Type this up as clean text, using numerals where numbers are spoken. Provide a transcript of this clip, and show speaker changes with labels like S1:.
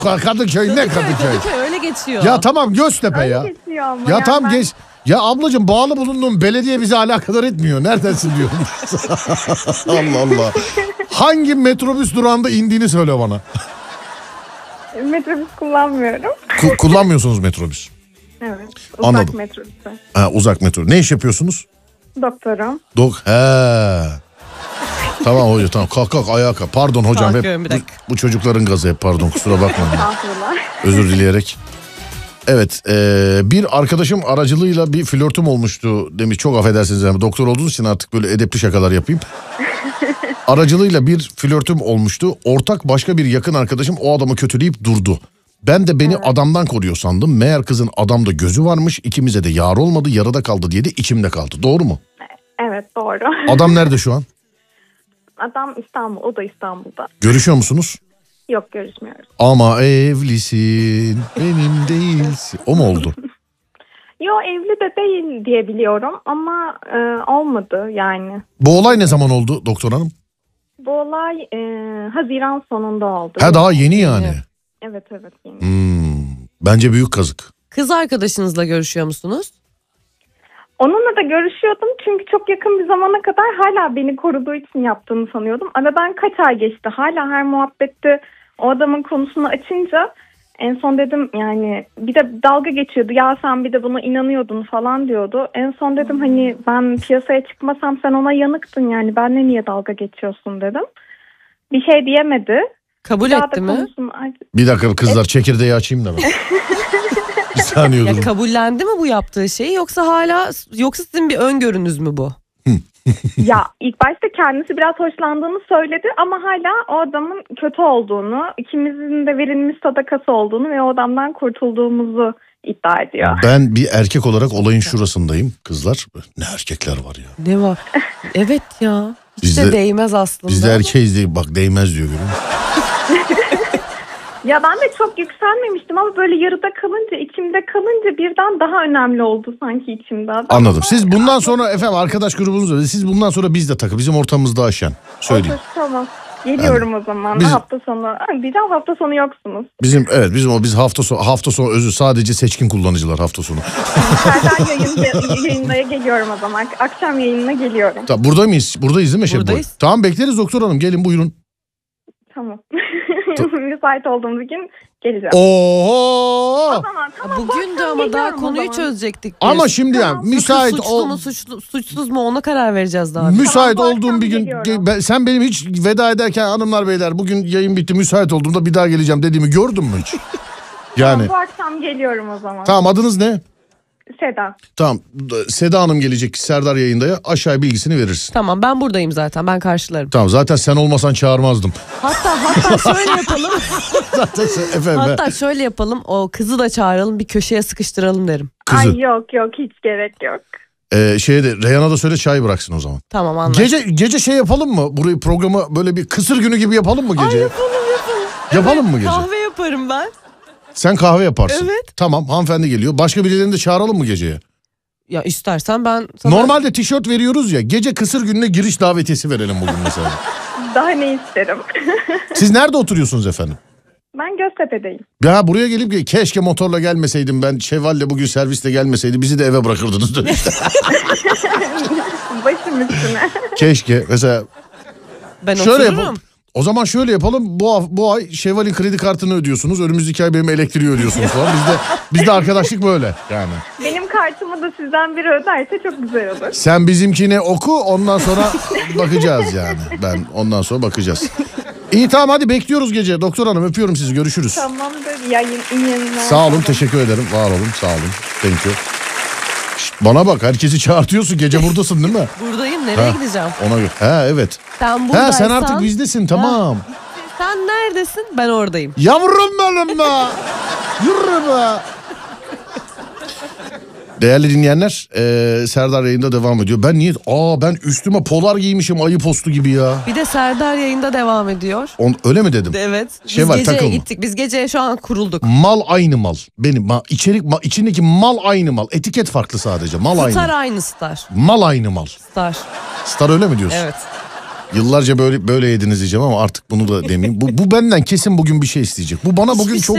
S1: Kadıköy ne Kadıköy?
S2: Kadıköy öyle geçiyor.
S1: Ya tamam Göztepe ya.
S3: Geçiyor ama
S1: Ya
S3: yani
S1: tamam
S3: ben-
S1: geç. Ya ablacığım bağlı bulunduğum belediye bizi alakadar etmiyor. Neredensin diyorum. Allah Allah. Hangi metrobüs durağında indiğini söyle bana.
S3: Metrobüs kullanmıyorum.
S1: Kullanmıyorsunuz metrobüs.
S3: Evet. Uzak
S1: Anladım.
S3: metrobüsü.
S1: Uzak metro. Ne iş yapıyorsunuz?
S3: Doktorum.
S1: Tamam hocam tamam kalk ayağa kalk. Pardon hocam
S2: Kalkıyorum,
S1: hep
S2: bir dakika.
S1: bu çocukların gazı hep pardon kusura bakmayın.
S3: Estağfurullah.
S1: Özür dileyerek. Evet bir arkadaşım aracılığıyla bir flörtüm olmuştu demiş, çok affedersiniz ama doktor olduğunuz için artık böyle edepli şakalar yapayım. Aracılığıyla bir flörtüm olmuştu. Ortak başka bir yakın arkadaşım o adamı kötüleyip durdu. Ben de beni adamdan koruyor sandım. Meğer kızın adamda gözü varmış. İkimize de yar olmadı, yarıda kaldı diye de içimde kaldı. Doğru mu?
S3: Evet doğru.
S1: Adam nerede şu an?
S3: Adam İstanbul. O da İstanbul'da.
S1: Görüşüyor musunuz?
S3: Yok görüşmüyoruz.
S1: Ama evlisin, benim değilsin. O mu oldu?
S3: Yo evli de değil diye biliyorum ama olmadı yani.
S1: Bu olay ne zaman oldu doktor hanım?
S3: Bu olay Haziran sonunda oldu.
S1: Ha daha yeni yani.
S3: Evet yeni.
S1: Bence büyük kazık.
S2: Kız arkadaşınızla görüşüyor musunuz?
S3: Onunla da görüşüyordum çünkü çok yakın bir zamana kadar hala beni koruduğu için yaptığını sanıyordum. Aradan kaç ay geçti, hala her muhabbette o adamın konusunu açınca en son dedim yani, bir de dalga geçiyordu. Ya sen bir de buna inanıyordun falan diyordu. En son dedim hani ben piyasaya çıkmasam sen ona yanıktın yani, benle niye dalga geçiyorsun dedim. Bir şey diyemedi.
S2: Kabul
S3: Daha da
S2: etti mi?
S3: konusunu-
S1: Bir dakika kızlar çekirdeği açayım da ben. Bir saniye
S2: Ya
S1: durun.
S2: kabullendi mi bu yaptığı şeyi, yoksa sizin bir öngörünüz mü bu?
S3: Ya ilk başta kendisi biraz hoşlandığını söyledi ama hala o adamın kötü olduğunu, ikimizin de verilmiş sadakası olduğunu ve o adamdan kurtulduğumuzu iddia ediyor.
S1: Ben bir erkek olarak olayın şurasındayım kızlar. Ne erkekler var ya.
S2: Ne var? Evet ya. Hiç
S1: Bizde-
S2: de değmez aslında.
S1: Biz de erkeğiz değil, bak değmez diyor görüyor musun?
S3: Ya ben de çok yükselmemiştim ama böyle yarıda kalınca, içimde kalınca birden daha önemli oldu sanki içimde.
S1: Anladım. Siz bundan sonra efendim arkadaş grubunuz, siz bundan sonra biz de takı. Bizim ortamımız daha şen. Söyleyeyim.
S3: Olur, tamam. Geliyorum o zaman.
S1: Biz-
S3: Hafta sonu. Diyeceğim hafta sonu yoksunuz.
S1: Biz hafta sonu özü sadece seçkin kullanıcılar hafta sonu.
S3: Serdar yayınlaya geliyorum o zaman. Akşam yayınına geliyorum.
S1: Tamam, burada mıyız? Buradayız değil mi Şef Boy?
S2: Buradayız.
S1: Tamam bekleriz doktor hanım, gelin buyurun.
S3: Tamam. Müsait olduğumuz gün geleceğim.
S1: Oo!
S3: O zaman tamam. bu
S2: Bugün de
S3: akşam
S2: ama daha
S3: geliyorum o
S2: konuyu
S3: zaman.
S2: çözecektik biz.
S1: Ama şimdi yani
S3: Tamam.
S1: müsait
S2: Suçlu mu suçsuz mu ona karar vereceğiz daha.
S1: müsait
S3: Tamam, bu
S1: olduğum
S3: akşam
S1: bir gün
S3: geliyorum.
S1: sen benim hiç veda ederken hanımlar beyler bugün yayın bitti müsait olduğumda bir daha geleceğim dediğimi gördün mü hiç? Yani
S3: Tamam, bu akşam geliyorum o zaman.
S1: tamam, adınız ne?
S3: Seda.
S1: Tamam, Seda Hanım gelecek Serdar yayındaya, aşağıya bilgisini verirsin.
S2: Tamam, ben buradayım zaten, ben karşılarım.
S1: Tamam, zaten sen olmasan çağırmazdım.
S2: Hatta şöyle yapalım.
S1: Zaten efendim
S2: Hatta şöyle yapalım, o kızı da çağıralım, bir köşeye sıkıştıralım derim.
S1: kızı.
S3: Ay yok hiç gerek yok.
S1: Reyhan'a da söyle çay bıraksın o zaman.
S2: Tamam, anlaştık.
S1: Gece şey yapalım mı? Burayı programı böyle bir kısır günü gibi yapalım mı gece? Yapalım mı gece?
S2: Kahve yaparım ben.
S1: Sen kahve yaparsın.
S2: Evet.
S1: Tamam, hanımefendi geliyor. Başka birilerini de çağıralım mı geceye?
S2: Ya istersen ben sana...
S1: Normalde tişört veriyoruz ya. Gece kısır gününe giriş davetiyesi verelim bugün mesela.
S3: Daha ne isterim.
S1: Siz nerede oturuyorsunuz efendim?
S3: Ben Göztepe'deyim.
S1: Ya buraya gelip keşke motorla gelmeseydim ben, Şevval'le bugün servisle gelmeseydi bizi de eve bırakırdınız dönüşte.
S3: Başım üstüne.
S1: Keşke mesela
S2: Ben
S1: şöyle
S2: otururum.
S1: yapalım. O zaman şöyle yapalım. Bu ay Şevval'in kredi kartını ödüyorsunuz. Önümüzdeki ay benim elektriği ödüyorsunuz falan. Bizde arkadaşlık böyle yani.
S3: Benim kartımı da sizden biri öderse çok güzel olur.
S1: Sen bizimkine oku, ondan sonra bakacağız yani. Ondan sonra bakacağız. İyi tamam, hadi bekliyoruz gece. Doktor hanım öpüyorum sizi, görüşürüz.
S3: Tamamdır. İyi yayınlar.
S1: Sağ olun, teşekkür ederim. Var olun, sağ olun. Thank you. Şişt, bana bak, herkesi çağırtıyorsun, gece buradasın değil mi?
S2: Buradayım, nereye gideceğim?
S1: Ona göre. Ha evet.
S2: Sen buradaysan...
S1: Ha sen artık bizdesin, tamam.
S2: Sen neredesin? Ben oradayım.
S1: Yavrum benim be. Yürü be. Değerli dinleyenler, Serdar yayında devam ediyor. Ben üstüme polar giymişim, ayı postu gibi ya.
S2: Bir de Serdar yayında devam ediyor.
S1: Öyle mi dedim?
S2: Evet. Biz
S1: Şevval,
S2: geceye
S1: takılma.
S2: gittik. Biz geceye şu an kurulduk.
S1: Mal aynı mal. Benim içindeki mal aynı mal. Etiket farklı sadece. Mal aynı.
S2: Star aynı Star.
S1: Mal aynı mal.
S2: Star.
S1: Star öyle mi diyorsun?
S2: Evet.
S1: Yıllarca böyle yediniz diyeceğim ama artık bunu da demeyeyim. Bu benden kesin bugün bir şey isteyecek. Bu bana bugün
S2: Hiçbir
S1: çok